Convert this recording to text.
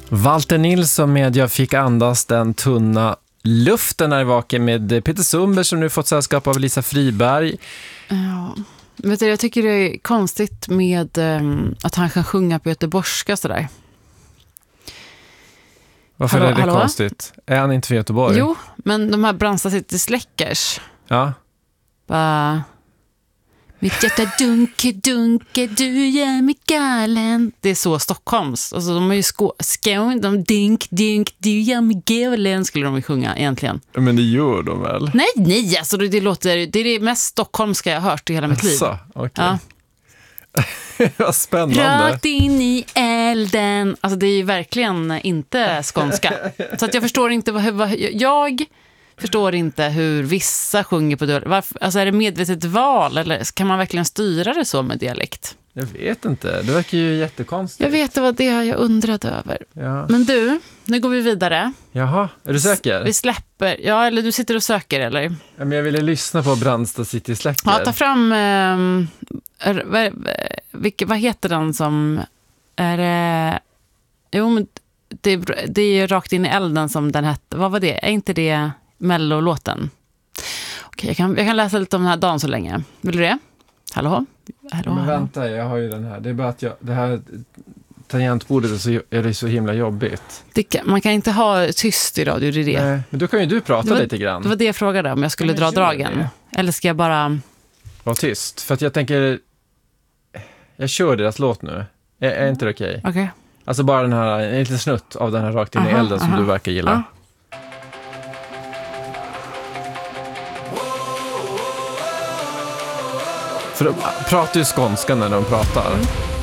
Walter Nilsson med Jag fick andas den tunna luften är vaken med Peter Sundberg som nu fått sällskap av Lisa Friberg. Ja, vet du, jag tycker det är konstigt med att han kan sjunga på göteborgska sådär. Varför är det konstigt? Är han inte från Göteborg? Jo, men de här Brandsta City Släckers. Ja. Bara... Mitt hjärta dunke, du gör mig galen. Det är så Stockholms. Alltså, de är ju skån, de dink, du gör mig galen skulle de ju sjunga egentligen. Men det gör de väl? Nej, alltså det låter, det är det mest stockholmska jag har hört i hela mitt liv. Okay. Ja. Vad spännande. Rakt in i elden. Alltså det är ju verkligen inte skånska. Så att jag förstår inte jag förstår inte hur vissa sjunger på dialekt. Alltså är det medvetet val eller kan man verkligen styra det så med dialekt? Jag vet inte. Det verkar ju jättekonstigt. Jag vet, det var det jag undrade över. Ja. Men du, nu går vi vidare. Jaha, är du säker? Vi släpper. Ja, eller du sitter och söker, eller? Ja, men jag ville lyssna på Brandsta City Släcker. Ja, ta fram... vad heter den som... Är det... Jo, men det är ju Rakt in i elden som den hette. Vad var det? Är inte det Mello-låten? Okej, jag kan läsa lite om den här dagen så länge. Vill du det? Hallå? Men vänta, jag har ju den här. Det är bara att det här tangentbordet är det så himla jobbigt. Man kan inte ha tyst i radio, det är det. Nej, men då kan ju du prata lite grann. Det var det jag frågade om jag skulle dra dragen. Det. Eller ska jag bara... Var tyst, för att jag tänker... Jag kör deras låt nu. Är inte det okej? Okej. Alltså bara den här, en liten snutt av den här Rakt in i elden som du verkar gilla. För de pratar ju skånska när de pratar.